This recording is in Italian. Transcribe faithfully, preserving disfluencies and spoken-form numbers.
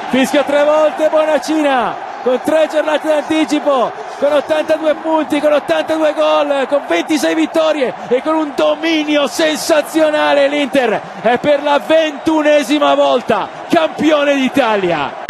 Fischia tre volte Bonacina, con tre giornate d'anticipo, con ottantadue punti, con ottantadue gol, con ventisei vittorie e con un dominio sensazionale. L'Inter è per la ventunesima volta campione d'Italia.